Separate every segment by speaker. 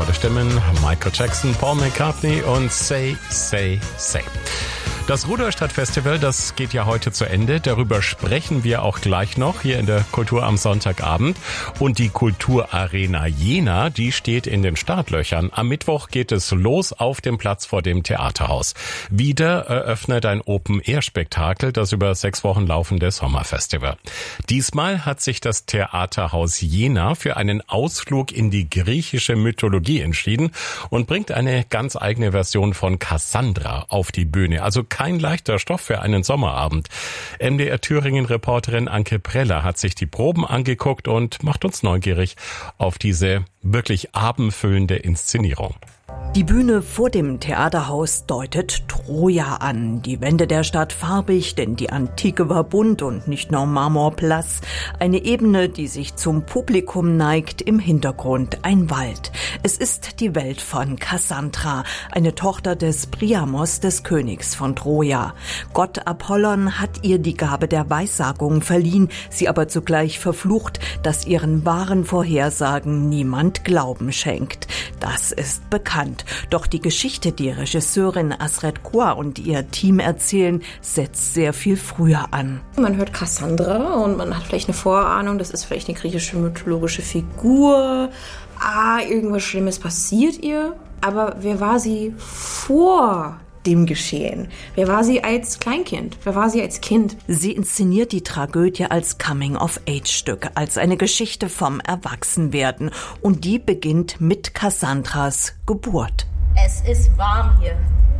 Speaker 1: tolle Stimmen. Michael Jackson, Paul McCartney und Say, Say, Say. Das Rudolstadt-Festival, das geht ja heute zu Ende. Darüber sprechen wir auch gleich noch hier in der Kultur am Sonntagabend. Und die Kulturarena Jena, die steht in den Startlöchern. Am Mittwoch geht es los auf dem Platz vor dem Theaterhaus. Wieder eröffnet ein Open-Air-Spektakel, das über 6 Wochen laufende Sommerfestival. Diesmal hat sich das Theaterhaus Jena für einen Ausflug in die griechische Mythologie entschieden und bringt eine ganz eigene Version von Cassandra auf die Bühne. Also kein leichter Stoff für einen Sommerabend. MDR Thüringen-Reporterin Anke Preller hat sich die Proben angeguckt und macht uns neugierig auf diese wirklich abendfüllende Inszenierung.
Speaker 2: Die Bühne vor dem Theaterhaus deutet Troja an. Die Wände der Stadt farbig, denn die Antike war bunt und nicht nur Marmorblass. Eine Ebene, die sich zum Publikum neigt, im Hintergrund ein Wald. Es ist die Welt von Cassandra, eine Tochter des Priamos, des Königs von Troja. Gott Apollon hat ihr die Gabe der Weissagung verliehen, sie aber zugleich verflucht, dass ihren wahren Vorhersagen niemand Glauben schenkt. Das ist bekannt. Doch die Geschichte, die Regisseurin Asred Kua und ihr Team erzählen, setzt sehr viel früher an.
Speaker 3: Man hört Cassandra und man hat vielleicht eine Vorahnung, das ist vielleicht eine griechische mythologische Figur. Irgendwas Schlimmes passiert ihr. Aber wer war sie vor dem Geschehen? Wer war sie als Kleinkind? Wer war sie als Kind?
Speaker 2: Sie inszeniert die Tragödie als Coming-of-Age-Stück, als eine Geschichte vom Erwachsenwerden. Und die beginnt mit Cassandras Geburt.
Speaker 4: Es ist warm hier.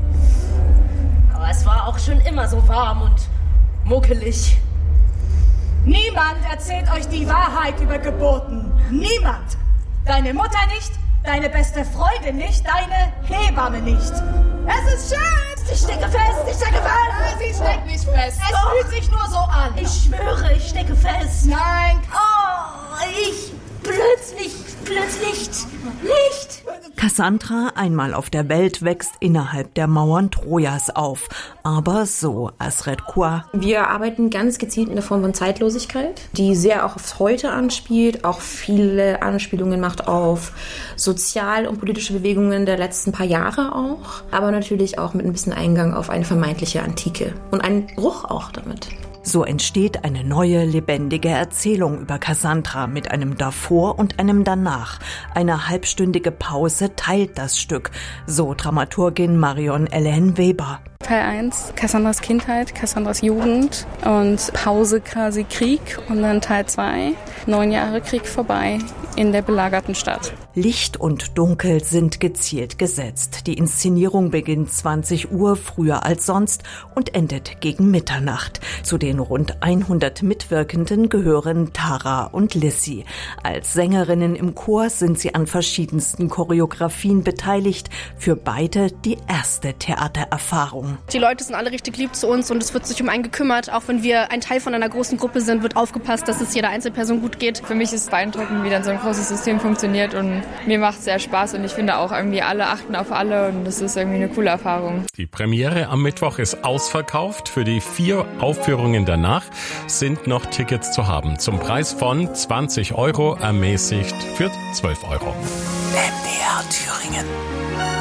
Speaker 4: Aber es war auch schon immer so warm und muckelig.
Speaker 5: Niemand erzählt euch die Wahrheit über Geburten. Niemand. Deine Mutter nicht, deine beste Freundin nicht, deine Hebamme nicht. Es ist schön.
Speaker 4: Ich stecke fest, ich stecke fest.
Speaker 5: Nein, sie steckt nicht fest. Es fühlt sich nur so an.
Speaker 4: Ich schwöre, ich stecke fest.
Speaker 5: Nein.
Speaker 4: Plötzlich nicht.
Speaker 2: Cassandra, einmal auf der Welt, wächst innerhalb der Mauern Trojas auf. Aber so Asred Kua.
Speaker 3: Wir arbeiten ganz gezielt in der Form von Zeitlosigkeit, die sehr auch aufs Heute anspielt, auch viele Anspielungen macht auf sozial- und politische Bewegungen der letzten paar Jahre auch, aber natürlich auch mit ein bisschen Eingang auf eine vermeintliche Antike und einen Bruch auch damit.
Speaker 2: So entsteht eine neue, lebendige Erzählung über Cassandra mit einem Davor und einem Danach. Eine halbstündige Pause teilt das Stück, so Dramaturgin Marion Ellen Weber.
Speaker 6: Teil 1, Cassandras Kindheit, Cassandras Jugend und Pause quasi Krieg und dann Teil 2, 9 Jahre Krieg vorbei in der belagerten Stadt.
Speaker 2: Licht und Dunkel sind gezielt gesetzt. Die Inszenierung beginnt 20 Uhr, früher als sonst und endet gegen Mitternacht. Zu den rund 100 Mitwirkenden gehören Tara und Lissy. Als Sängerinnen im Chor sind sie an verschiedensten Choreografien beteiligt. Für beide die erste Theatererfahrung.
Speaker 7: Die Leute sind alle richtig lieb zu uns und es wird sich um einen gekümmert. Auch wenn wir ein Teil von einer großen Gruppe sind, wird aufgepasst, dass es jeder Einzelperson gut geht.
Speaker 8: Für mich ist es beeindruckend, wie dann so ein großes System funktioniert und mir macht es sehr Spaß und ich finde auch irgendwie alle achten auf alle und das ist irgendwie eine coole Erfahrung.
Speaker 1: Die Premiere am Mittwoch ist ausverkauft. Für die 4 Aufführungen danach sind noch Tickets zu haben. Zum Preis von 20 €, ermäßigt für 12 €.
Speaker 2: MDR Thüringen.